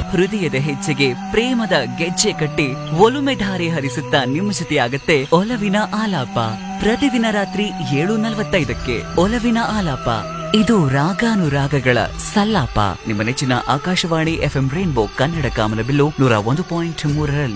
ಹೃದಯದ ಹೆಜ್ಜೆಗೆ ಪ್ರೇಮದ ಗೆಜ್ಜೆ ಕಟ್ಟಿ ಒಲುಮೆ ಧಾರೆ ಹರಿಸುತ್ತಾ ನಿಮ್ಮ ಜೊತೆಯಾಗತ್ತೆ ಒಲವಿನ ಆಲಾಪ. ಪ್ರತಿದಿನ ರಾತ್ರಿ 7:45ಕ್ಕೆ ಒಲವಿನ ಆಲಾಪ. ಇದು ರಾಗಾನುರಾಗಗಳ ಸಲ್ಲಾಪ. ನಿಮ್ಮ ನೆಚ್ಚಿನ ಆಕಾಶವಾಣಿ FM ರೈನ್ಬೋ ಕನ್ನಡ ಕಾಮನಬಿಲ್ಲು 101.3